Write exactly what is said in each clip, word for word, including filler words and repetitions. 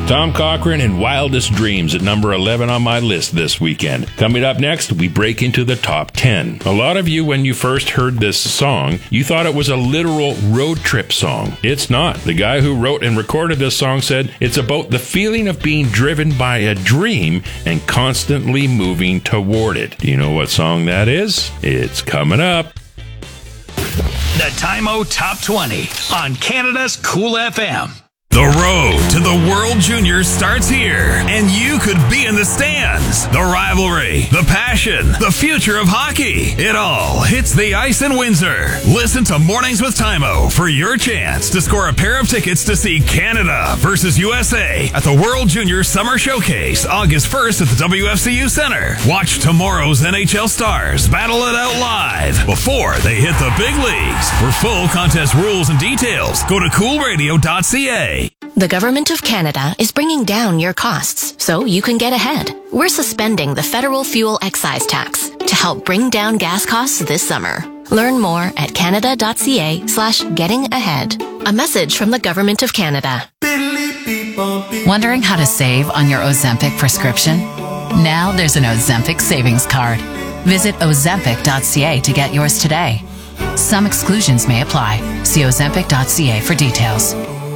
Tom Cochrane and Wildest Dreams at number eleven on my list this weekend. Coming up next, we break into the top ten. A lot of you, when you first heard this song, you thought it was a literal road trip song. It's not. The guy who wrote and recorded this song said it's about the feeling of being driven by a dream and constantly moving toward it. Do you know what song that is? It's coming up. The Time-O Top twenty on Canada's Cool F M. The road to the World Juniors starts here, and you could be in the stands. The rivalry, the passion, the future of hockey. It all hits the ice in Windsor. Listen to Mornings with Time-O for your chance to score a pair of tickets to see Canada versus U S A at the World Juniors Summer Showcase, August first at the W F C U Center. Watch tomorrow's N H L stars battle it out live before they hit the big leagues. For full contest rules and details, go to cool radio dot c a. The Government of Canada is bringing down your costs so you can get ahead. We're suspending the federal fuel excise tax to help bring down gas costs this summer. Learn more at canada dot c a slash getting ahead. A message from the Government of Canada. Wondering how to save on your Ozempic prescription? Now there's an Ozempic savings card. Visit ozempic dot c a to get yours today. Some exclusions may apply. See ozempic dot c a for details.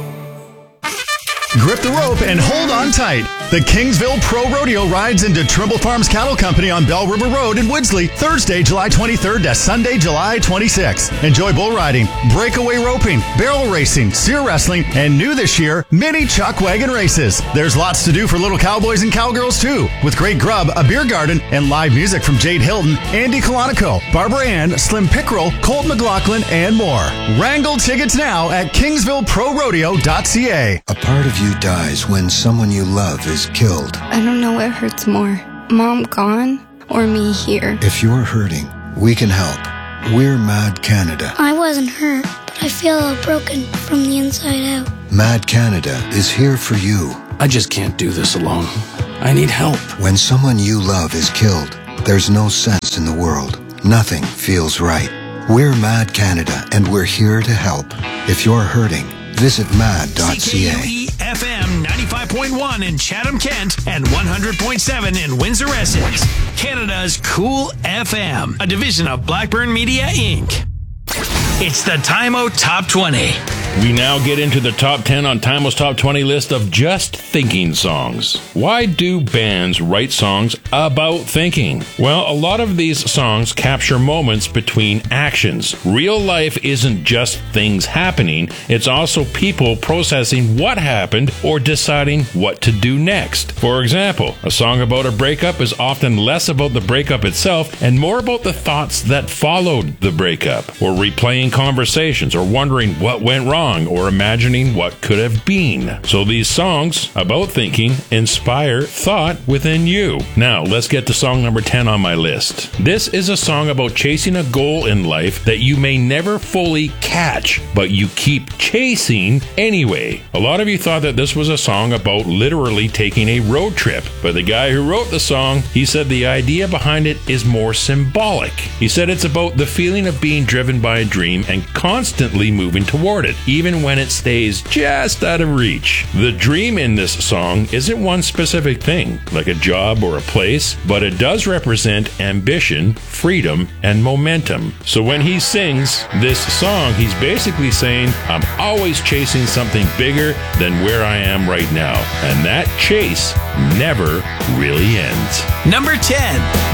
Grip the rope and hold on tight. The Kingsville Pro Rodeo rides into Trimble Farms Cattle Company on Bell River Road in Woodsley, Thursday, July twenty-third to Sunday, July twenty-sixth. Enjoy bull riding, breakaway roping, barrel racing, steer wrestling, and new this year, mini chuck wagon races. There's lots to do for little cowboys and cowgirls too, with great grub, a beer garden, and live music from Jade Hilton, Andy Colonico, Barbara Ann, Slim Pickrell, Colt McLaughlin, and more. Wrangle tickets now at kingsville pro rodeo dot c a. A part of you dies when someone you love is killed. I don't know what hurts more, Mom gone or me here. If you're hurting, we can help. We're Mad Canada. I wasn't hurt, but I feel all broken from the inside out. Mad Canada is here for you. I just can't do this alone. I need help. When someone you love is killed, there's no sense in the world. Nothing feels right. We're Mad Canada, and we're here to help. If you're hurting, visit mad dot c a. F M ninety-five point one in Chatham, Kent, and one hundred point seven in Windsor, Essex. Canada's Cool F M, a division of Blackburn Media, Incorporated. It's the Time-O Top twenty. We now get into the top ten on Time-O's Top twenty list of just thinking songs. Why do bands write songs about thinking? Well, a lot of these songs capture moments between actions. Real life isn't just things happening, it's also people processing what happened or deciding what to do next. For example, a song about a breakup is often less about the breakup itself and more about the thoughts that followed the breakup, or replaying conversations, or wondering what went wrong, or imagining what could have been. So these songs about thinking inspire thought within you. Now, let's get to song number ten on my list. This is a song about chasing a goal in life that you may never fully catch, but you keep chasing anyway. A lot of you thought that this was a song about literally taking a road trip, but the guy who wrote the song, he said the idea behind it is more symbolic. He said it's about the feeling of being driven by a dream and constantly moving toward it, even when it stays just out of reach. The dream in this song isn't one specific thing, like a job or a place, but it does represent ambition, freedom, and momentum. So when he sings this song, he's basically saying, I'm always chasing something bigger than where I am right now. And that chase never really ends. Number ten.